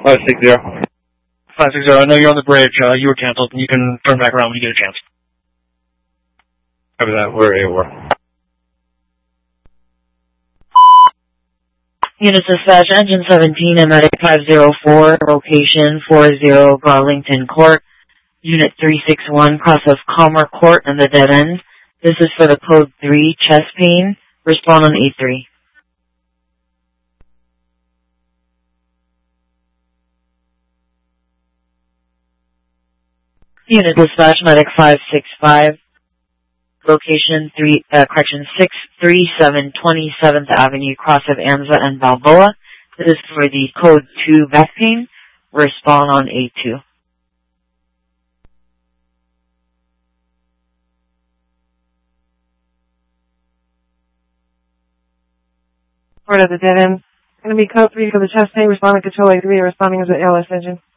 560. 560, I know you're on the bridge. You were canceled. You can turn back around when you get a chance. Copy that. We're AWAR. Unit dispatch, engine 17 and medic 504, location 40 Garlington Court. Unit 361, cross of Calmer Court and the dead end. This is for the code 3, chest pain. Respond on 8-3. Unit dispatch, medic 565, location 637 27th Avenue, cross of Anza and Balboa. This is for the code 2 back pain. Respond on 8-2. Port at the dead end. Going to be code 3 for the chest pain, responding control 8-3, responding as an ALS engine.